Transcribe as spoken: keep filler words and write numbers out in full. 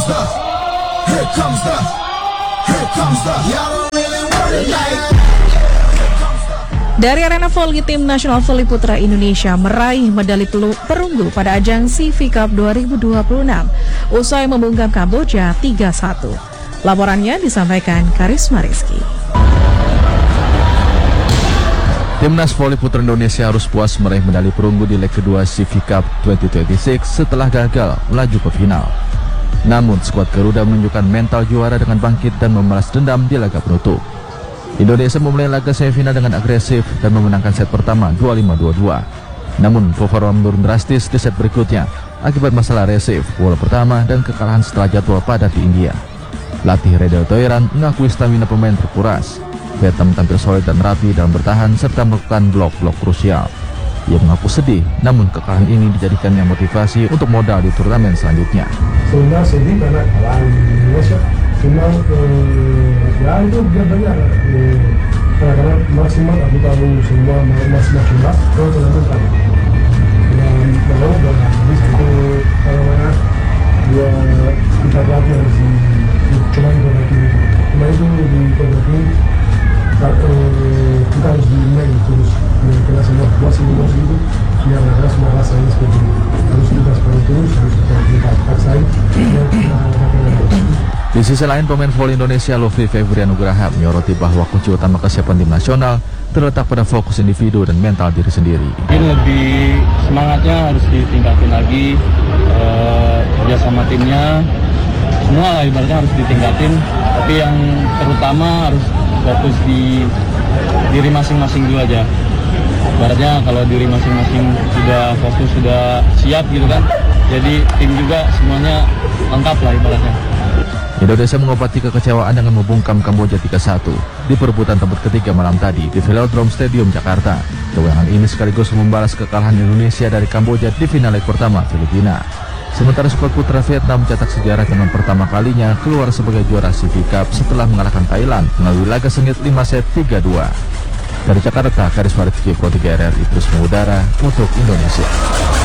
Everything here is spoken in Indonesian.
the, here comes the, here comes the, y'all don't really want it like. Dari arena voli, tim nasional voli putra Indonesia meraih medali perunggu pada ajang C V Cup dua ribu dua puluh enam usai membungkam Kamboja tiga satu. Laporannya disampaikan Karisma Rizky. Timnas voli putra Indonesia harus puas meraih medali perunggu di leg kedua C V Cup dua ribu dua puluh enam setelah gagal melaju ke final. Namun skuad Garuda menunjukkan mental juara dengan bangkit dan membalas dendam di laga penutup. Indonesia memulai laga semifinal dengan agresif dan memenangkan set pertama dua puluh lima dua puluh dua. Namun performa menurun drastis di set berikutnya akibat masalah resif, bola pertama dan kekalahan setelah jadwal padat di India. Latih Redel Toiran mengakui stamina pemain terkuras. Vietnam tampil solid dan rapi dalam bertahan serta melakukan blok-blok krusial. Ia mengaku sedih, namun kekalahan ini dijadikan yang motivasi untuk modal di turnamen selanjutnya. Sebenarnya sedih karena kalah Indonesia, cuma eh, ya itu biar-biar eh, karena maksimal aku tahu semua masih maksimal kalau turnamen kan. Dan kalau udah habis itu kalau mana dia kita lagi harus cuma itu lagi, cuma itu di turnamen. Kita harus dimain terus kita semua buat semua itu biar mereka semua rasanya seperti itu. Harus kita seperti terus harus kita paksain. Di sisi lain, pemain voli Indonesia Lovie Febrian Nugraha menyoroti bahwa kunci utama kesiapan tim nasional terletak pada fokus individu dan mental diri sendiri. Ini lebih semangatnya harus ditingkatin lagi, uh, kerja sama timnya, semua lah ibaratnya harus ditingkatin. Tapi yang terutama harus fokus di diri masing-masing dulu aja. Ibaratnya kalau diri masing-masing sudah fokus, sudah siap gitu kan, jadi tim juga semuanya lengkap lah ibaratnya. Indonesia mengobati kekecewaan dengan membungkam Kamboja tiga satu di perebutan tempat ketiga malam tadi di Velodrome Stadium Jakarta. Kemenangan ini sekaligus membalas kekalahan Indonesia dari Kamboja di final leg pertama Filipina. Sementara skuad putra Vietnam mencetak sejarah dengan pertama kalinya keluar sebagai juara C V Cup setelah mengalahkan Thailand melalui laga sengit lima set tiga dua. Dari Jakarta, Karisma Rizky, Pro tiga R R I terus mengudara untuk Indonesia.